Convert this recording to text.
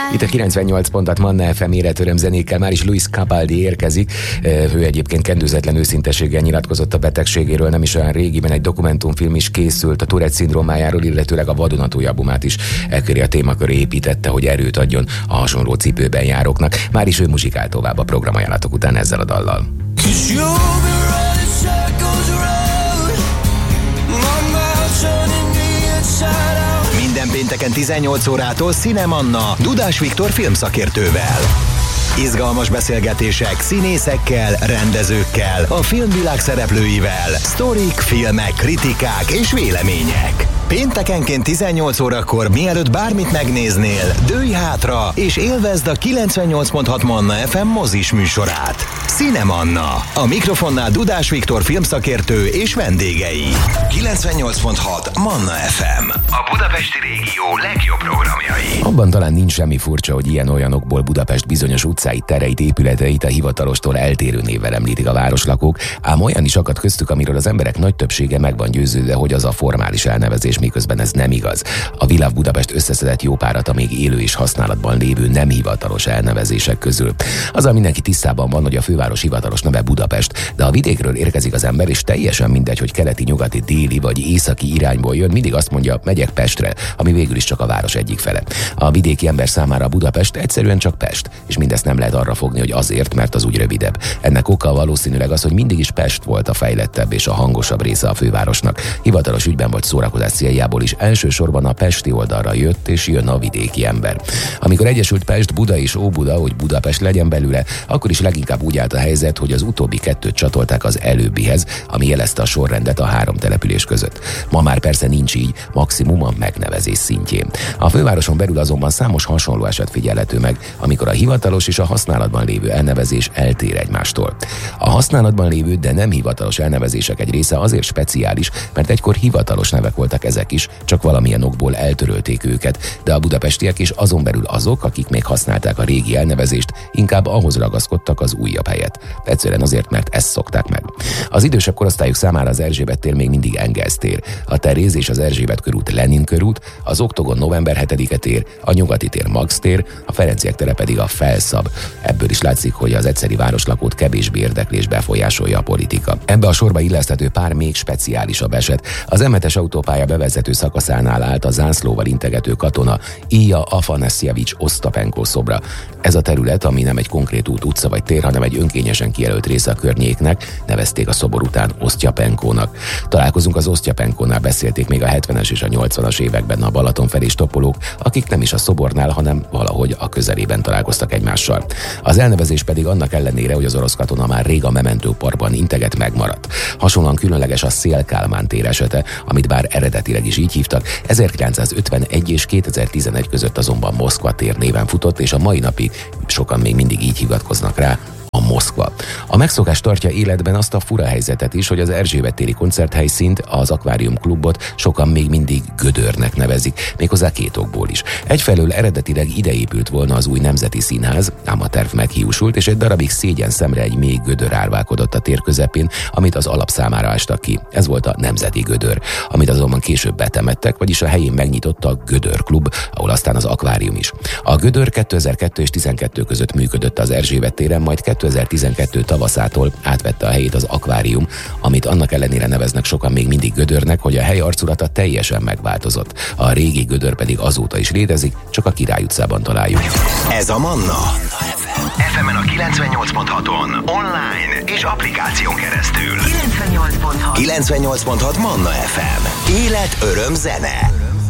Itt a 98 pontat Manna FM életöröm zenékkel már is Luis Capaldi érkezik. Ő egyébként kendőzetlen őszintességgel nyilatkozott a betegségéről, nem is olyan régiben egy dokumentumfilm is készült a Tourette szindrómájáról, illetőleg a vadonatúj albumát is ekköré a témaköré építette, hogy erőt adjon a hasonló cipőben járóknak. Már is ő muzsikál tovább a programajánlatok után ezzel a dallal. Minden pénteken 18 órától Színe Manna Dudás Viktor filmszakértővel. Izgalmas beszélgetések színészekkel, rendezőkkel, a filmvilág szereplőivel, sztorik, filmek, kritikák és vélemények. Péntekenként 18 órakor, mielőtt bármit megnéznél, dőlj hátra és élvezd a 98.6 Manna FM mozis műsorát. Színe Manna. A mikrofonnál Dudás Viktor filmszakértő és vendégei. 98.6 Manna FM. A budapesti régió legjobb programjai. Abban talán nincs semmi furcsa, hogy ilyen-olyanokból Budapest bizonyos utcáit, tereit, épületeit a hivatalostól eltérő névvel említik a városlakók, ám olyan is akad köztük, amiről az emberek nagy többsége meg van győződve, hogy az a formális elnevezés, miközben ez nem igaz. A Világ Budapest összeszedett jó párat a még élő és használatban lévő nem hivatalos elnevezések közül. Azzal mindenki tisztában van, hogy a főváros hivatalos neve Budapest, de a vidékről érkezik az ember, és teljesen mindegy, hogy keleti, nyugati, déli vagy északi irányból jön, mindig azt mondja, megyek Pestre, ami végül is csak a város egyik fele. A vidéki ember számára Budapest egyszerűen csak Pest, és mindezt nem lehet arra fogni, hogy azért, mert az úgy rövidebb. Ennek oka valószínűleg az, hogy mindig is Pest volt a fejlettebb és a hangosabb része a fővárosnak. Hivatalos ügyben vagy szórakozás céljából is elsősorban a pesti oldalra jött és jön a vidéki ember. Amikor egyesült Pest, Buda és Óbuda, hogy Budapest legyen belőle, akkor is leginkább úgy állt a helyzet, hogy az utóbbi kettőt csatolták az előbbihez, ami jelezte a sorrendet a három település között. Ma már persze nincs így, maximum a megnevezés szintjén. A fővároson belül azonban számos hasonló eset figyelhető meg, amikor a hivatalos és a használatban lévő elnevezés eltér egymástól. A használatban lévő, de nem hivatalos elnevezések egy része azért speciális, mert egykor hivatalos nevek voltak ezek is, csak valamilyen okból eltörölték őket, de a budapestiek és azon belül azok, akik még használták a régi elnevezést, inkább ahhoz ragaszkodtak az újabb helyet. Egyszerűen azért, mert ezt szokták meg. Az idősebb korosztályok számára az Erzsébet tér még mindig Engels tér, a Teréz és az Erzsébet körút Lenin körút, az Oktogon November 7-e tér, a Nyugati tér Max tér, a Ferenciek tere pedig a Felszab. Ebből is látszik, hogy az egyszeri városlakót kevésbé érdekli és befolyásolja a politika. Ebbe a sorba illeszthető pár még speciálisabb eset. Az M7-es autópálya bevezető szakaszánál állt a zászlóval integető katona Ilja Afanasjevics Osztapenko szobra. Ez a terület, ami nem egy konkrét út, utca vagy tér, hanem egy önkényesen kijelölt része a környéknek, nevezték a szobor után Osztyapenkónak. Találkozunk az Osztyapenkónál, beszélték még a 70-es és a 80-as években a Balaton felé stoppolók, akik nem is a szobornál, hanem valahogy a közelében találkoztak egymással. Az elnevezés pedig annak ellenére, hogy az orosz katona már rég a Memento Parkban integet, megmaradt. Hasonlóan különleges a Széll Kálmán tér esete, amit bár eredetileg is így hívtak, 1951 és 2011 között azonban Moszkva tér néven futott, és a mai napig sokan még mindig így hivatkoznak rá, a Moszkva. A megszokás tartja életben azt a fura helyzetet is, hogy az Erzsébet téri koncerthelyszínt, az Akvárium klubot sokan még mindig Gödörnek nevezik, méghozzá két okból is. Egyfelől eredetileg ide épült volna az új Nemzeti Színház, ám a terv meghiúsult, és egy darabig szégyen szemre egy mély gödör árválkodott a tér közepén, amit az alapszámára ástak ki. Ez volt a Nemzeti Gödör, amit azonban később betemettek, vagyis a helyén megnyitott a Gödör klub, ahol aztán az Akvárium is. A Gödör 2002 és 12 között működött az Erzsébet téren, majd 2012 tavaszától átvette a helyét az Akvárium, amit annak ellenére neveznek sokan még mindig Gödörnek, hogy a hely arculata teljesen megváltozott. A régi Gödör pedig azóta is létezik, csak a Király utcában találjuk. Ez a Manna FM-en a 98.6-on, online és applikáción keresztül. 98.6 Manna FM. Élet, öröm, zene.